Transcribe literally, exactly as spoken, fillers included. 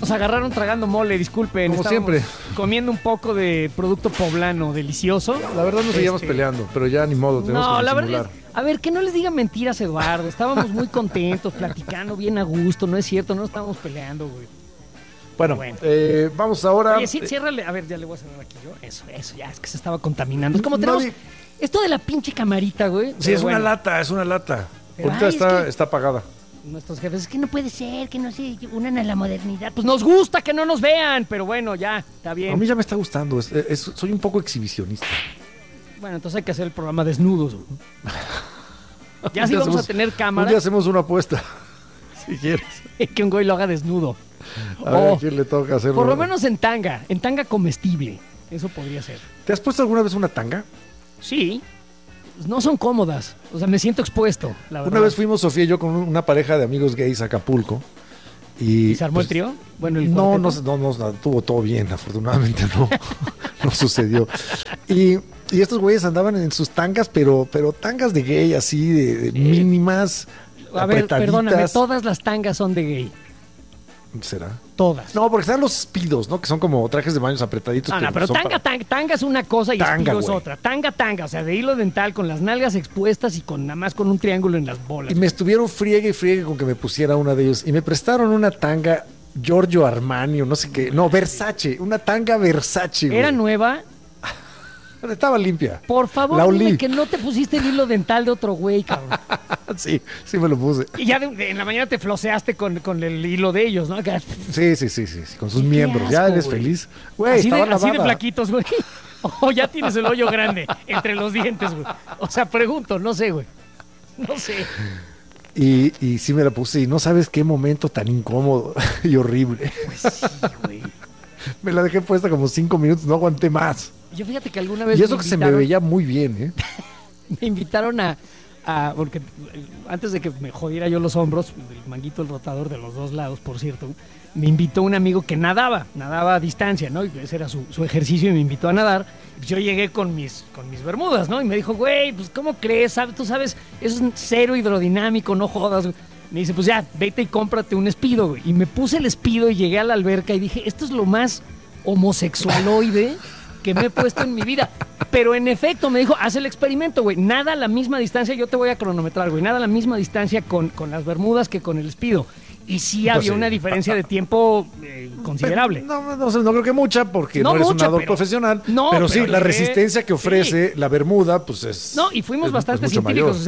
Nos agarraron tragando mole, disculpen. Como Estábamos siempre. comiendo un poco de producto poblano delicioso. La verdad nos seguíamos Este, peleando, pero ya ni modo, tenemos No, que la disimular. verdad es, a ver, que no les digan mentiras, Eduardo. Estábamos muy contentos, platicando bien a gusto. No es cierto, no estábamos peleando, güey. Bueno, Bueno. Eh, vamos ahora. Oye, sí, ciérrale. A ver, ya le voy a cerrar aquí yo. Eso, eso, ya, es que se estaba contaminando. Es como tenemos Nadie- esto de la pinche camarita, güey. Sí, pero es bueno, una lata, es una lata. Pero, Ahorita ay, es está, que- está apagada. Nuestros jefes, es que no puede ser, que no se unan a la modernidad. Pues nos gusta que no nos vean, pero bueno, ya, está A bien. mí ya me está gustando, es- es- soy un poco exhibicionista. Bueno, entonces hay que hacer el programa desnudos. güey. Ya Un sí día vamos a hacemos- tener Un cámara, día hacemos una apuesta, si quieres. que un güey lo haga desnudo. A ver O, a quién le toca hacerlo. por lo menos en tanga, en tanga comestible. Eso podría ser. ¿Te has puesto alguna vez una tanga? Sí, no son cómodas. O sea, me siento expuesto, la verdad. Una vez fuimos Sofía y yo con una pareja de amigos gays a Acapulco. ¿Y, ¿Y se armó pues, el trío? Bueno, el No, cuarteto. no, se- no, no, no, tuvo todo bien, afortunadamente no, no sucedió. Y, y estos güeyes andaban en sus tangas, pero, pero tangas de gay, así, de, de mínimas, A ver, apretaditas. perdóname, todas las tangas son de gay. ¿Será? Todas. No, porque están los speedos, ¿no? Que son como trajes de baños apretaditos. No, que no, pero son tanga, para- tanga, tanga es una cosa y Tanga, espido es güey. otra. Tanga, tanga, o sea, de hilo dental con las nalgas expuestas y con nada más con un triángulo en las bolas. Y me estuvieron friegue y friegue con que me pusiera una de ellos. Y me prestaron una tanga Giorgio Armani o no sé qué. No, Versace. Una tanga Versace, güey. Era nueva. Estaba limpia. Por favor, La dime olí. que no te pusiste el hilo dental de otro güey, cabrón. Sí, sí me lo puse. Y ya de- de- en la mañana te floseaste con, con el hilo de ellos, ¿no? Acá- Sí, sí, sí, sí, sí, con sus Qué miembros. ya asco, eres güey. feliz. Güey, así, de, estaba así de lavada. flaquitos, güey. O ya tienes el hoyo grande entre los dientes, güey. O sea, pregunto, no sé, güey. No sé. Y, y sí me la puse y no sabes qué momento tan incómodo y horrible. Pues sí, güey. Me la dejé puesta como cinco minutos, no aguanté más. Yo fíjate que alguna vez Y eso me que se me invitaron- veía muy bien, ¿eh? me invitaron a, a- porque eh, antes de que me jodiera yo los hombros, el manguito, el rotador de los dos lados, por cierto, me invitó un amigo que nadaba, nadaba a distancia, ¿no? Y ese era su, su ejercicio y me invitó a nadar. Y pues yo llegué con mis, con mis bermudas, ¿no? Y me dijo, güey, pues ¿cómo crees? ¿Sabes? Tú sabes, eso es cero hidrodinámico, no jodas. güey". Me dice, pues ya, vete y cómprate un Speedo, güey. Y me puse el Speedo y llegué a la alberca y dije, esto es lo más homosexualoide que me he puesto en mi vida. Pero en efecto me dijo, haz el experimento, güey. Nada a la misma distancia, yo te voy a cronometrar, güey. Nada a la misma distancia con, con las bermudas que con el Speedo. Y sí Pues había sí. una diferencia de tiempo eh, considerable. No, no, no, sé, no creo que mucha, porque no, No eres mucha, un nadador pero- profesional. No, pero sí, pero la llegué- resistencia que ofrece la bermuda, pues es. No, y fuimos es- bastante es mucho científicos. mayor.